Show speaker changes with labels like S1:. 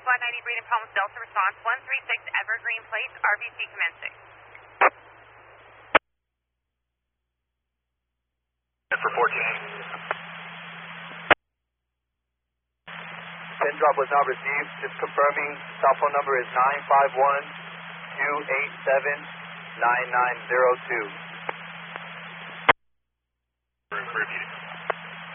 S1: Squad 90 Breeden Palms Delta response 136 Evergreen Place, RBC commencing.
S2: For 14.
S3: Pin drop was not received. Just confirming. Cell phone number is 951-287-9902.
S2: Repeat.